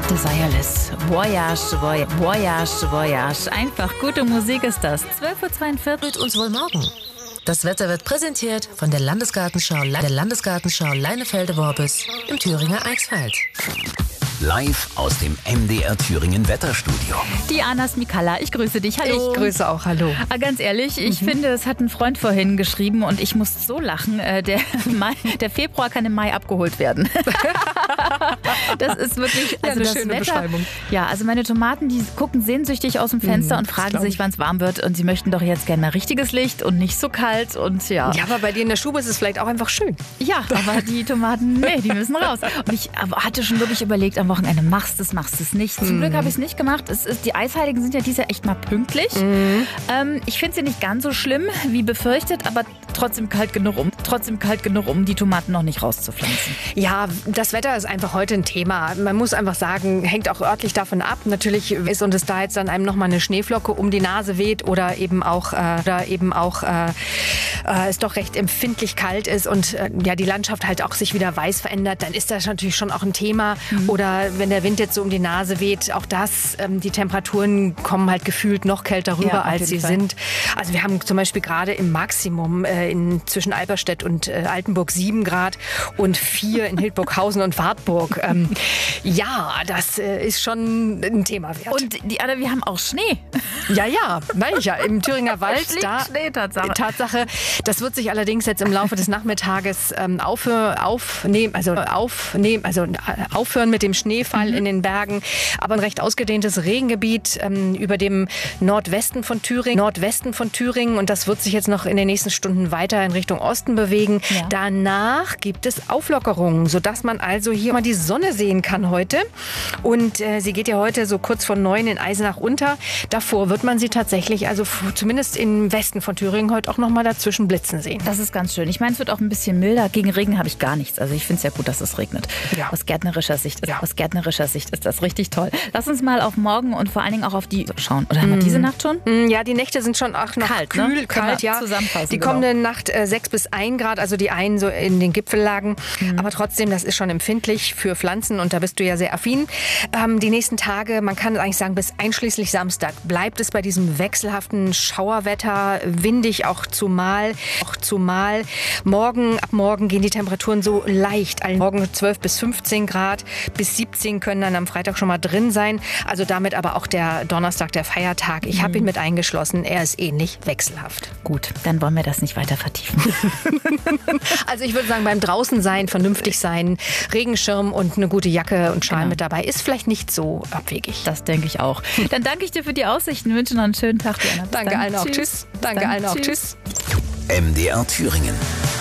Desireless. Voyage. Einfach gute Musik ist das. 12:42 Uhr. Mit uns wohl morgen. Das Wetter wird präsentiert von der Landesgartenschau Leinefelde-Worbis im Thüringer Eichsfeld. Live aus dem MDR Thüringen Wetterstudio. Die Anna Smikalla, ich grüße dich. Hallo. Ich grüße auch, hallo. Ganz ehrlich, ich finde, es hat ein Freund vorhin geschrieben und ich muss so lachen. Der Februar kann im Mai abgeholt werden. Das ist wirklich eine schöne Beschreibung. Ja, also meine Tomaten, die gucken sehnsüchtig aus dem Fenster und fragen sich, wann es warm wird. Und sie möchten doch jetzt gerne mal richtiges Licht und nicht so kalt. Und ja. Ja, aber bei dir in der Stube ist es vielleicht auch einfach schön. Ja, aber die Tomaten, nee, die müssen raus. Und ich hatte schon wirklich überlegt, am Wochenende machst es nicht. Zum Glück habe ich es nicht gemacht. Die Eisheiligen sind ja dieses Jahr echt mal pünktlich. Ich finde sie nicht ganz so schlimm wie befürchtet, aber trotzdem kalt genug, um die Tomaten noch nicht rauszupflanzen. Ja, das Wetter ist einfach heute ein Thema. Man muss einfach sagen, hängt auch örtlich davon ab. Natürlich ist und es da jetzt dann einem nochmal eine Schneeflocke um die Nase weht oder eben auch es doch recht empfindlich kalt ist und ja die Landschaft halt auch sich wieder weiß verändert, dann ist das natürlich schon auch ein Thema. Oder wenn der Wind jetzt so um die Nase weht, auch das, die Temperaturen kommen halt gefühlt noch kälter rüber, als sie sind. Also wir haben zum Beispiel gerade im Maximum zwischen Alberstedt und Altenburg 7 Grad und 4 in Hildburghausen und Wartburg. Ja, das ist schon ein Thema wert. Und wir haben auch Schnee. Ja, meine ich ja, im Thüringer Wald. Schnee, Tatsache. Das wird sich allerdings jetzt im Laufe des Nachmittages aufhören mit dem Schneefall in den Bergen. Aber ein recht ausgedehntes Regengebiet über dem Nordwesten von Thüringen. Und das wird sich jetzt noch in den nächsten Stunden weiter in Richtung Osten bewegen. Ja. Danach gibt es Auflockerungen, sodass man also hier mal die Sonne sehen kann heute. Und sie geht ja heute so kurz vor 9 in Eisenach unter. Davor wird man sie tatsächlich, also zumindest im Westen von Thüringen, heute auch noch mal dazwischen blitzen sehen. Das ist ganz schön. Ich meine, es wird auch ein bisschen milder. Gegen Regen habe ich gar nichts. Also ich finde es ja gut, dass es regnet. Ja. Aus gärtnerischer Sicht ist das richtig toll. Lass uns mal auf morgen und vor allen Dingen auch auf die schauen. Oder haben wir diese Nacht schon? Ja, die Nächte sind schon auch noch kalt, kühl, kalt, ja. Die kommende Nacht 6 bis 1 Grad, also die einen so in den Gipfellagen. Aber trotzdem, das ist schon empfindlich für Pflanzen und da bist du ja sehr affin. Die nächsten Tage, man kann eigentlich sagen, bis einschließlich Samstag bleibt es bei diesem wechselhaften Schauerwetter, windig auch zumal. Ab morgen gehen die Temperaturen so leicht. Morgen 12 bis 15 Grad, bis 17 können dann am Freitag schon mal drin sein. Also damit aber auch der Donnerstag, der Feiertag. Ich habe ihn mit eingeschlossen. Er ist ähnlich wechselhaft. Gut, dann wollen wir das nicht weiter vertiefen. Also ich würde sagen, beim draußen sein, vernünftig sein, Regenschirm und eine gute Jacke und Schal mit dabei ist vielleicht nicht so abwegig. Das denke ich auch. Dann danke ich dir für die Aussichten, wünsche noch einen schönen Tag, Diana. Danke allen auch. Tschüss. Danke allen auch. Tschüss. MDR Thüringen.